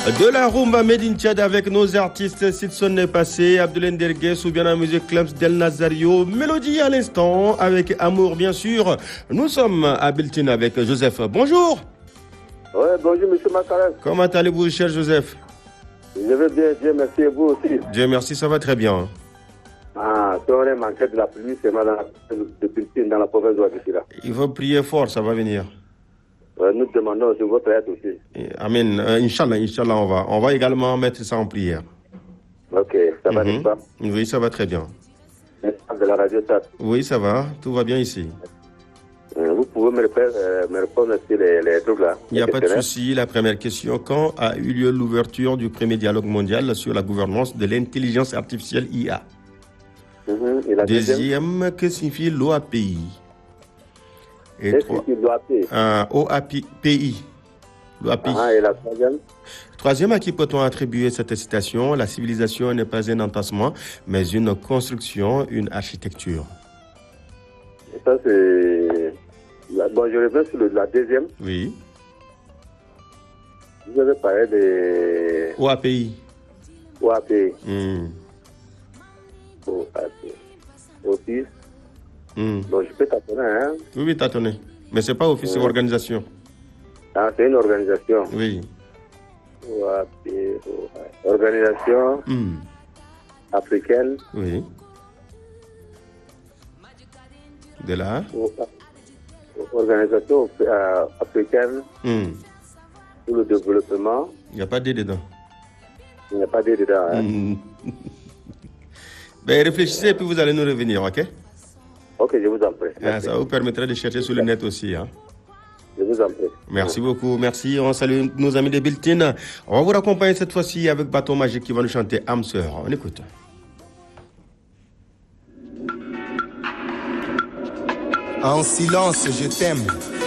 De la rumba Made in Tchad avec nos artistes Sidson est passé, Abdoulaye Ndergues ou bien la musique Clems Del Nazario, Mélodie à l'instant avec Amour bien sûr. Nous sommes à Biltine avec Joseph. Bonjour. Oui, bonjour monsieur Macaras. Comment allez-vous cher Joseph? Je vais bien, Dieu merci et vous aussi. Dieu merci, ça va très bien. Ah, si on est manqué de la pluie, c'est dans la province de Ouattara. Il faut prier fort, ça va venir. Nous demandons aussi votre aide aussi. Amen. Inch'Allah, on va également mettre ça en prière. Ok, ça va n'est-ce pas? Oui, ça va très bien. De la radio TAT. Oui, ça va, tout va bien ici. Vous pouvez me répondre sur les trucs là. Il n'y a pas de souci. La première question, quand a eu lieu l'ouverture du premier dialogue mondial sur la gouvernance de l'intelligence artificielle IA? Et la deuxième, que signifie l'OAPI? Et OAPI. L'OAPI. Et la troisième? Troisième, à qui peut-on attribuer cette citation? La civilisation n'est pas un entassement, mais une construction, une architecture. Et ça, c'est... Bon, je reviens sur la deuxième. Oui. Vous avez parlé de... OAPI. OAPI. Office. Donc je peux tâtonner, hein? Oui, tâtonner. Mais c'est pas office, c'est organisation. Ah, c'est une organisation. Oui. Organisation africaine. Oui. De là. Organisation africaine pour le développement. Il n'y a pas D dedans. Il n'y a pas D dedans, hein? Ben, réfléchissez et puis vous allez nous revenir, ok? Ok, je vous en prie. Ça vous permettra de chercher sur le net aussi, hein? Je vous en prie. Merci beaucoup, merci. On salue nos amis de Biltine. On va vous raccompagner cette fois-ci avec Bâton Magique qui va nous chanter Âme Sœur. On écoute. En silence, je t'aime.